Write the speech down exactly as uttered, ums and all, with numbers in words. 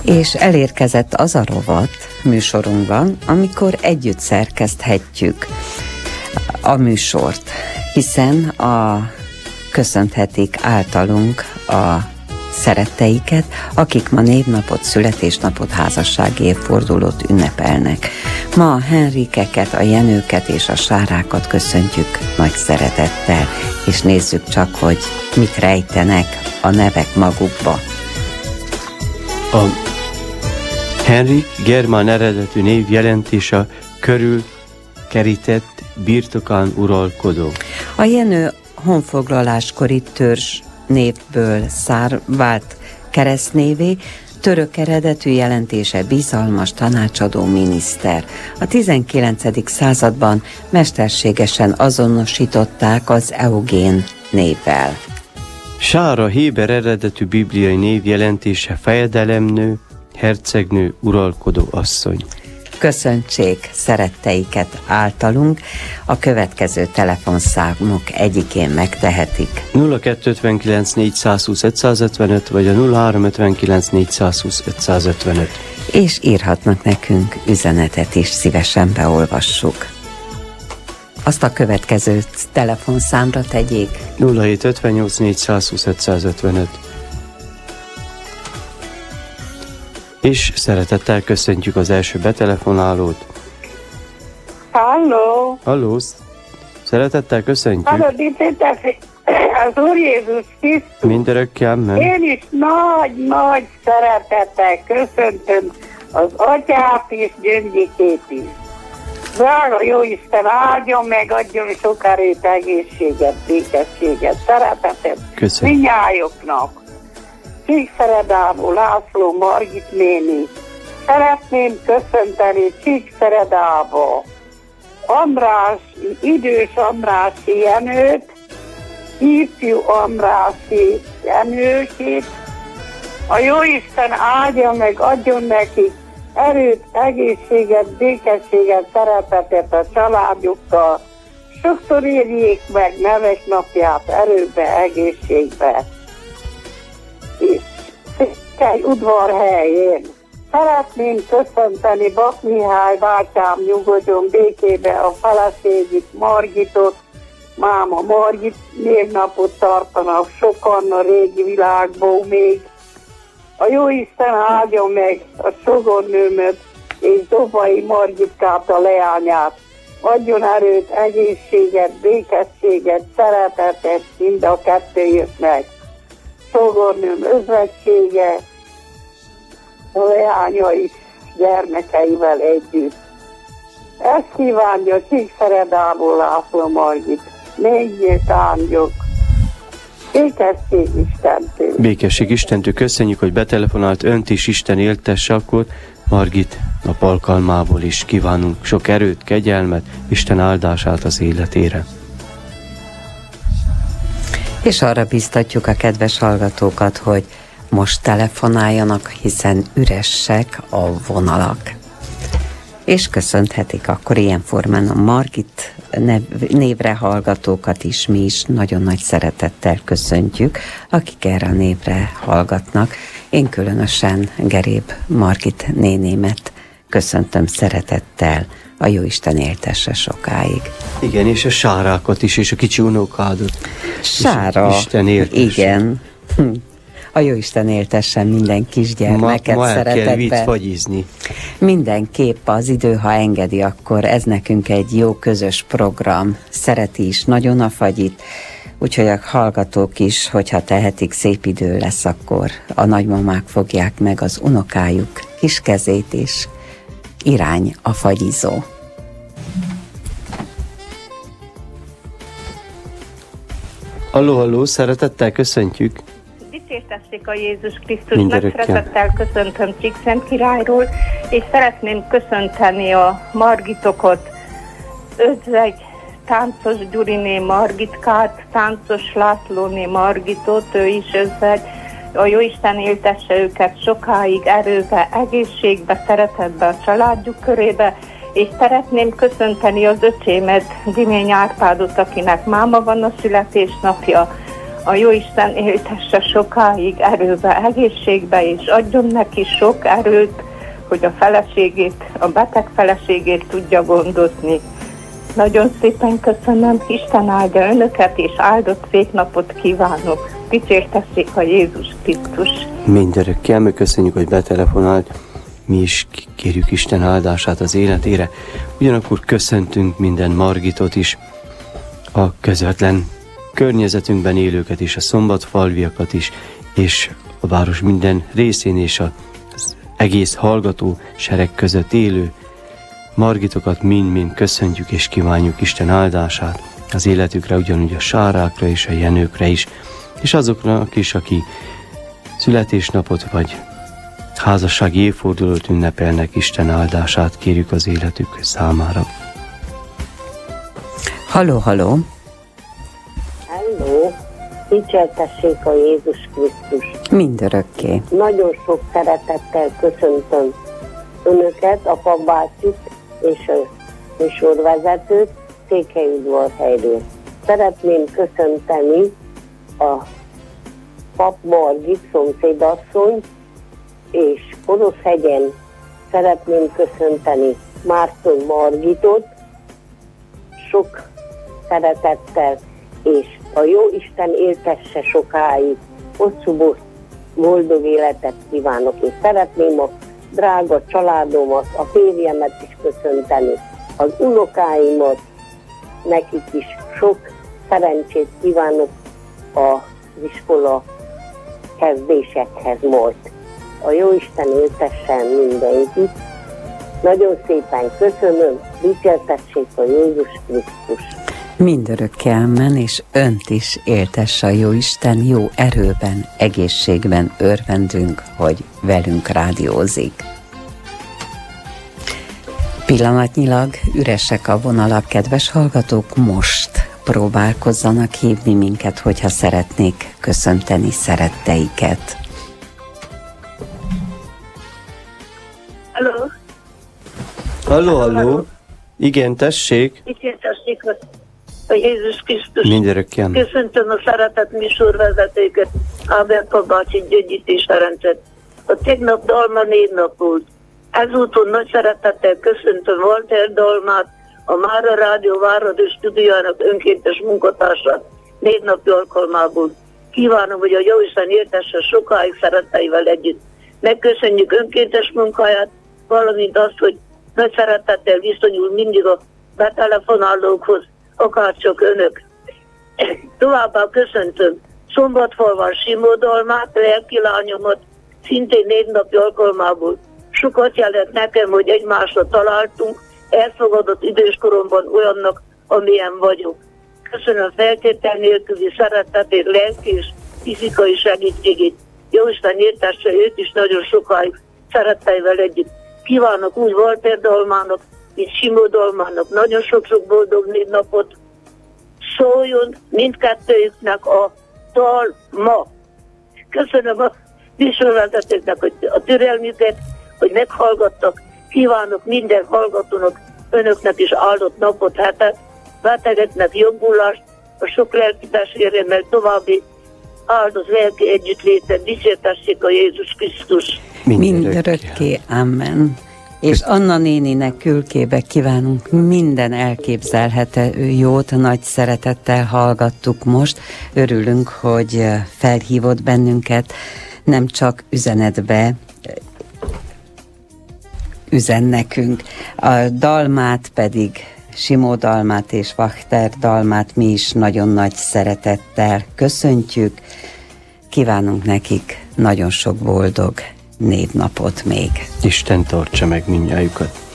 És elérkezett az a rovat műsorunkban, amikor együtt szerkeszthetjük a műsort, hiszen a köszönthetik általunk a szeretteiket, akik ma névnapot, születésnapot, házassági évfordulót ünnepelnek. Ma a Henrikeket, a Jenőket és a Sárákat köszöntjük nagy szeretettel, és nézzük csak, hogy mit rejtenek a nevek magukba. A Henrik germán eredetű név jelentése körül kerített, birtokán uralkodó. A Jenő honfoglaláskori törzs névből szár vált keresztnévé, török eredetű jelentése bizalmas, tanácsadó miniszter. A tizenkilencedik században mesterségesen azonosították az Eugén névvel. Sára héber eredetű bibliai név jelentése fejedelemnő, hercegnő, uralkodó asszony. Köszöntsék szeretteiket általunk, a következő telefonszámok egyikén megtehetik. nulla kettő ötvenkilenc négyszázhúsz ötszázötvenöt vagy a nulla három ötvenkilenc négyszázhúsz ötszázötvenöt. És írhatnak nekünk üzenetet is, szívesen beolvassuk. Azt a következő telefonszámra tegyék. nulla hét ötvennyolc négyszázhúsz ötszázötvenöt. És szeretettel köszöntjük az első betelefonálót. Halló! Halló! Szeretettel köszöntjük. Halló, az Úr Jézus Krisztus. Mindörökké amen. Én is nagy-nagy szeretettel köszöntöm az atyát és Gyöngyikét is. Drága Jóisten, áldjon meg, adjon sok erőt, egészséget, békességet, szeretetet mindnyájuknak. Csíkszeredából László Margit néni. Szeretném köszönteni Csíkszeredába András, idős Andrási Jenőt, ifjú Andrási Jenőkét. A Jóisten áldja meg, adjon nekik erőt, egészséget, békességet, szeretetet a családjukkal. Sokszor érjék meg neves napját erőbe, egészségbe. És Székely udvarhelyén szeretném köszönteni Bak Mihály bátyám, nyugodjon békébe a feleségét, Margitot. Máma Margit névnapot tartanak sokan a régi világból még. A Jóisten áldjon meg a sogornőmöt és Dobai Margitkát, a leányát. Adjon erőt, egészséget, békességet, szeretetet mind a kettőjüknek. Sogornőm özvegysége, a leánya is gyermekeivel együtt. Ezt kívánja Csíkszeredából László Margit. Négyét áldjuk. Békesség Istentől. Békesség Istentől. Köszönjük, hogy betelefonált, önt is Isten éltesse, akkor Margit nap alkalmából is kívánunk sok erőt, kegyelmet, Isten áldását az életére. És arra biztatjuk a kedves hallgatókat, hogy most telefonáljanak, hiszen üresek a vonalak. És köszönhetik akkor ilyen formán a Margit nev, névre hallgatókat is, mi is nagyon nagy szeretettel köszöntjük, akik erre a névre hallgatnak. Én különösen Geréb Margit nénémet köszöntöm szeretettel, a Jóisten éltesse sokáig. Igen, és a Sárákat is, és a kicsi unokádot. Sára, Isten éltesse. Igen. Hm. A Jóisten éltessen minden kisgyermeket ma, ma szeretetben. Ma el kell vitt fagyizni. Mindenképp az idő, ha engedi, akkor ez nekünk egy jó közös program. Szereti is nagyon a fagyit, úgyhogy a hallgatók is, hogyha tehetik, szép idő lesz, akkor a nagymamák fogják meg az unokájuk kis kezét, és irány a fagyizó. Halló, halló, szeretettel köszöntjük. Dicsértessék a Jézus Krisztusnak, szeretettel köszöntöm Csíkszent királyról, és szeretném köszönteni a Margitokat, özvegy táncos Gyuriné Margitkát, táncos Lászlóné Margitot, ő is özvegy. A Jóisten éltesse őket sokáig erőbe, egészségbe, szeretetbe a családjuk körébe, és szeretném köszönteni az öcsémet, Dimény Árpádot, akinek máma van a születésnapja, A Jóisten éltesse sokáig erőbe, egészségbe, és adjon neki sok erőt, hogy a feleségét, a beteg feleségét tudja gondozni. Nagyon szépen köszönöm, Isten áldja önöket, és áldott szép napot kívánok. Dicsértessék a Jézus Krisztus. Mindörökké, mi köszönjük, hogy betelefonált. Mi is kérjük Isten áldását az életére. Ugyanakkor köszöntünk minden Margitot is, a közvetlen környezetünkben élőket is, a szombatfalviakat is, és a város minden részén és az egész hallgató sereg között élő Margitokat mind-mind köszöntjük és kívánjuk Isten áldását az életükre, ugyanúgy a Sárákra és a Jenőkre is, és azoknak is, aki születésnapot vagy házassági évfordulót ünnepelnek, Isten áldását kérjük az életük számára. Halló, halló! Halló! Dicsértessék a Jézus Krisztus! Mindörökké! Nagyon sok szeretettel köszöntöm önöket, a papbácsit és a műsorvezetőt Székelyudvarhelyről. Szeretném köszönteni a Pap Margit szomszédasszonyt, és Oroszhegyen szeretném köszönteni Márton Margitot sok szeretettel, és a jó Isten éltesse sokáig, hosszú boldog életet kívánok, és szeretném a drága családomat, a férjemet is köszönteni, az unokáimat, nekik is sok szerencsét kívánok az iskola kezdésekhez majd. A Jóisten éltessen mindenkit. Nagyon szépen köszönöm, dicsértessék a Jézus Krisztus. Mindörökké amen, és önt is éltesse a Jóisten, jó erőben, egészségben örvendünk, hogy velünk rádiózik. Pillanatnyilag üresek a vonalak, kedves hallgatók, most próbálkozzanak hívni minket, hogyha szeretnék köszönteni szeretteiket. Halló? Halló, halló! Igen, tessék! Dicsértessék a Jézus Krisztus. Mindörökké amen. Köszöntöm a szeretett műsorvezetőket, Ábel Pabácsi, Gyögyit és Ferencet. A tegnap Dalma névnap volt. Ezúton nagy szeretettel köszöntöm Walter Dalmát, a Mára Rádió Váradi stúdiójának önkéntes munkatársát névnapi alkalmából. Kívánom, hogy a Jóisten éltesse sokáig szeretteivel együtt. Megköszönjük önkéntes munkáját, valamint azt, hogy nagy szeretettel viszonyul mindig a betelefonálókhoz, akárcsak önök. Továbbá köszöntöm Szombatfalván Simó Dalmát, lelki lányomat, szintén névnapi alkalmából. Sokat jelent nekem, hogy egymásra találtunk, elfogadott időskoromban olyannak, amilyen vagyok. Köszönöm feltétel nélküli szeretetét, lelki és fizikai segítségét. Jóisten értesse őt is nagyon sokáig szeretteivel együtt. Kívánok úgy Walter Dalmának, mint Simó Dalmának nagyon sok-sok boldog névnapot. Szóljon mindkettőjüknek a Dalma. Köszönöm a műsorvezetőknek a türelmüket, hogy meghallgattak. Kívánok minden hallgatónak, önöknek is áldott napot, hetet, betegeknek jobbulást, a sok lelkitás érjen meg további áldott lelki együttlétet. Dicsértessék a Jézus Krisztus. Mindörökké amen. És Anna néninek Külkébe kívánunk minden elképzelhető jót, nagy szeretettel hallgattuk most. Örülünk, hogy felhívott bennünket, nem csak üzenetbe üzen nekünk. A Dalmát pedig, Simó Dalmát és Wachter Dalmát mi is nagyon nagy szeretettel köszöntjük. Kívánunk nekik nagyon sok boldog névnapot még. Isten tartsa meg mindnyájukat.